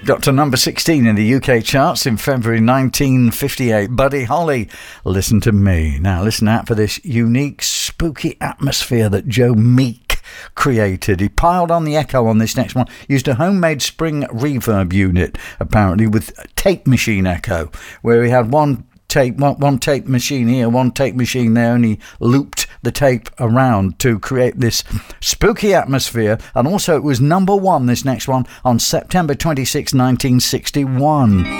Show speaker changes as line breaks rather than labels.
Got to number 16 in the UK charts in February 1958. Buddy Holly, Listen to Me. Now listen out for this unique, spooky atmosphere that Joe Meek created. He piled on the echo on this next one, used a homemade spring reverb unit, apparently with tape machine echo, where he had one tape machine here, one tape machine there, and he looped the tape around to create this spooky atmosphere. And also it was number one, this next one, on September 26, 1961.